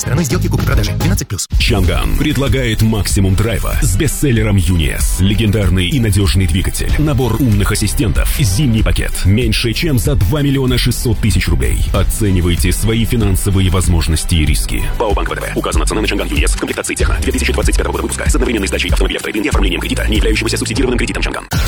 стороной сделки купли-продажи. 12+. Чанган предлагает максимум драйва с бестселлером UNIS. Легендарный и надежный двигатель. Набор умных ассистентов. Зимний пакет. Меньше, чем за 2 миллиона 600 тысяч рублей. Оценивайте свои финансовые возможности и риски. ПАО Банк ВТБ. Указана цена на Чанган UNIS в комплектации Техно 2025 года выпуска с одновременной сдачей автомобиля в трейд-ин и оформлением кредита, не являющегося субсидированным кредитом Чанган.